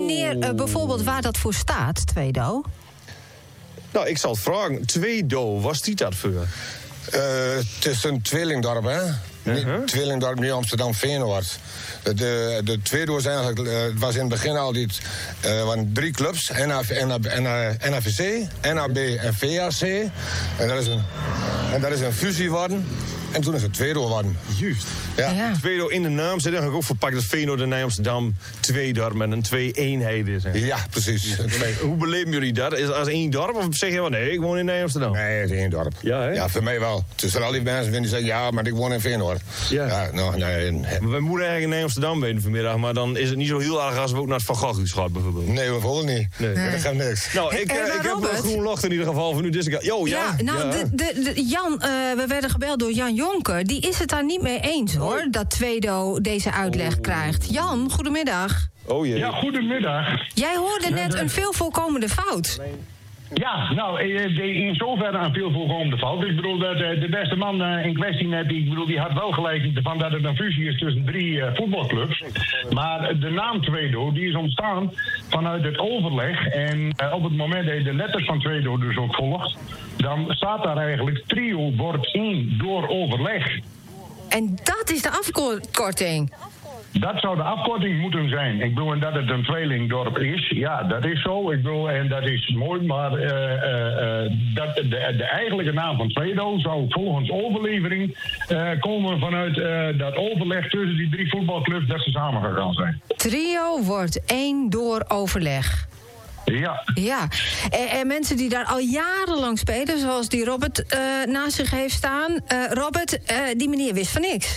meneer bijvoorbeeld waar dat voor staat, Tweedo? Nou, ik zal het vragen. Tweedo, was die dat voor? Het is een tweelingdorp, hè? Tweelingdorp, nu Amsterdam-Feyenoord. De Tweedo is eigenlijk... het was in het begin altijd... waren 3 clubs. NAVC, NAB en VAC. En dat is een fusie geworden. En toen is het Tweedo geworden. Juist. Ja. Tweedo in de naam zit eigenlijk ook verpakt als Feyenoord en Amsterdam Tweedorp met een 2-eenheid is. Hè? Ja, precies. Hoe beleven jullie dat? Is het als 1 dorp of zeg je wel nee, ik woon in Amsterdam? Nee, het is 1 dorp. Ja, hè? Ja, voor mij wel. Dus er al die mensen die zeggen, ja, maar ik woon in Feyenoord. Ja. Nou, nee. We moeten eigenlijk in Amsterdam weten vanmiddag, maar dan is het niet zo heel erg als we ook naar het Van Gogh gaat bijvoorbeeld. Nee, we volgen niet. Nee. Dat gaat niks. Nou, ik heb een groen locht in ieder geval van nu. Dus Jan, we werden gebeld door Jan Jonker. Die is het daar niet mee eens, hoor, dat Tweedo deze uitleg krijgt. Jan, goedemiddag. Oh jee. Ja, goedemiddag. Jij hoorde net een veel voorkomende fout. Ja, nou, in zoverre een veel voorkomende fout. Ik bedoel, de beste man in kwestie net, die had wel gelijk van dat het een fusie is tussen 3 voetbalclubs. Maar de naam Tweedo, die is ontstaan vanuit het overleg. En op het moment dat je de letters van Tweedo dus ook volgt, dan staat daar eigenlijk trio wordt 1 door overleg. En dat is de afkorting. Dat zou de afkorting moeten zijn. Ik bedoel, en dat het een tweelingdorp is, ja, dat is zo. Ik bedoel, en dat is mooi, maar dat de eigenlijke naam van Tweedo zou volgens overlevering komen vanuit dat overleg tussen die 3 voetbalclubs dat ze samen gegaan zijn. Trio wordt 1 door overleg. Ja. En mensen die daar al jarenlang spelen, zoals die Robert naast zich heeft staan. Robert, die meneer wist van niks.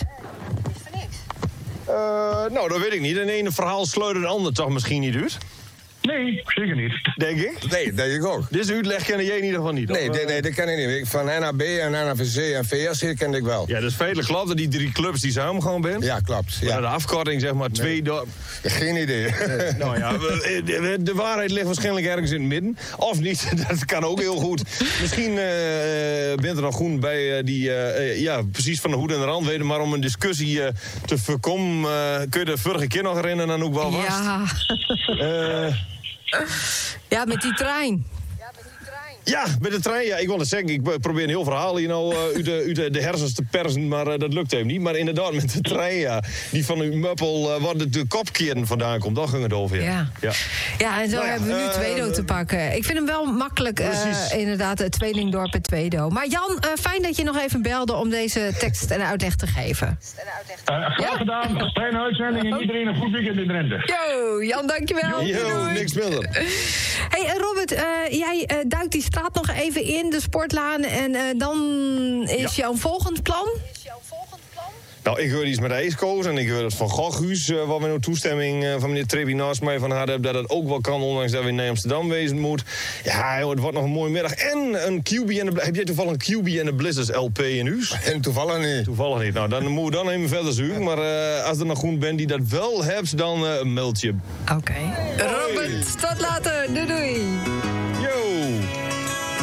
Nou, dat weet ik niet. En ene verhaal sluit het ander toch misschien niet uit? Nee, zeker niet. Denk ik? Nee, denk ik ook. Dit uitleg ken jij in ieder geval niet? Nee, dat ken ik niet. Van NAB en NAVC en VSC kende ik wel. Ja, dus feitelijk klopt dat die 3 clubs die samen gaan zijn. Ja, klopt. Ja. De afkorting, zeg maar, 2 dorp. Geen idee. Nou ja, de waarheid ligt waarschijnlijk ergens in het midden. Of niet, dat kan ook heel goed. Misschien bent er nog goed bij die, precies van de hoed en de rand weten. Maar om een discussie te voorkomen, kun je de vorige keer nog herinneren dan ook wel was. Ja. Ja, met die trein. Ja, met de trein. Ja, ik wil het zeggen. Ik probeer een heel verhaal hier nou uit de hersens te persen, maar dat lukt hem niet. Maar inderdaad, met de trein, ja. Die van uw muppel, waar de kopkeren vandaan komt, daar ging het over. Ja, en zo hebben we nu Tweedo te pakken. Ik vind hem wel makkelijk, inderdaad, het tweelingdorp en Tweedo. Maar Jan, fijn dat je nog even belde om deze tekst en uitleg te geven. Graag gedaan. Fijne uitzending en iedereen een goed weekend in Drenthe. Yo, Jan, dankjewel. Yo, niks minder. Hey, Robert, jij duikt die straat nog even in, de sportlaan. En dan is jouw volgend plan? Nou, ik hoor iets met de ijskoos en ik hoor het van Goghuis, waar we nou toestemming van meneer Trebi naast mij van hadden, dat het ook wel kan, ondanks dat we in Amsterdam wezen moet. Ja, joh, het wordt nog een mooie middag. En een QB heb jij toevallig een QB en de Blizzards LP in huis? En toevallig niet. Toevallig niet. Nou, dan moeten we dan even verder zoeken. Maar als er nog goed bent die dat wel hebt, dan meld je. Oké. Robert, tot later. Doei.